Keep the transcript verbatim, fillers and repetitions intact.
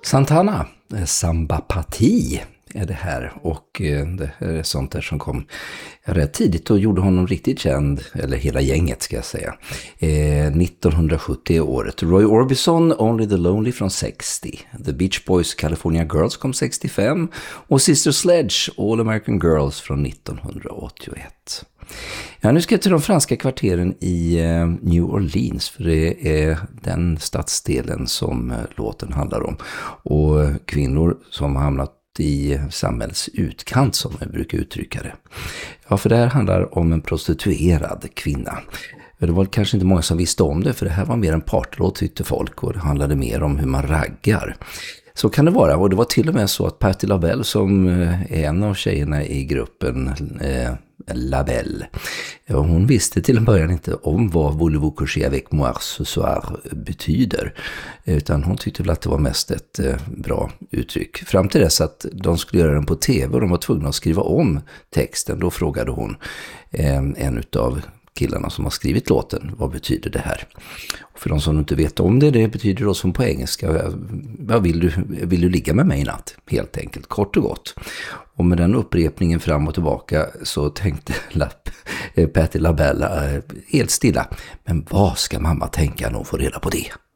Santana, Samba Parti är det här, och det här är sånt där som kom rätt tidigt och gjorde honom riktigt känd, eller hela gänget ska jag säga. Eh, nittonhundrasjuttio är året. Roy Orbison, Only the Lonely från sextio. The Beach Boys, California Girls kom sextiofem och Sister Sledge, All American Girls från nittonhundraåttioett. Ja, nu ska jag till de franska kvarteren i eh, New Orleans, för det är den stadsdelen som eh, låten handlar om. Och eh, kvinnor som har hamnat i samhällets utkant, som jag brukar uttrycka det. Ja, för det här handlar om en prostituerad kvinna. Det var kanske inte många som visste om det, för det här var mer en partylåt tyckte folk, och det handlade mer om hur man raggar. Så kan det vara, och det var till och med så att Patti LaBelle, som är en av tjejerna i gruppen eh, LaBelle, ja, hon visste till en början inte om vad voulez-vous coucher avec moi ce soir betyder, utan hon tyckte väl att det var mest ett eh, bra uttryck. Fram till dess att de skulle göra den på tv och de var tvungna att skriva om texten, då frågade hon eh, en utav killarna som har skrivit låten, vad betyder det här? Och för de som inte vet om det, det betyder då som på engelska, vad vill du, vill du ligga med mig i natt? Helt enkelt, kort och gott. Och med den upprepningen fram och tillbaka så tänkte Lapp, eh, Patti LaBelle eh, helt stilla. Men vad ska mamma tänka när hon får reda på det?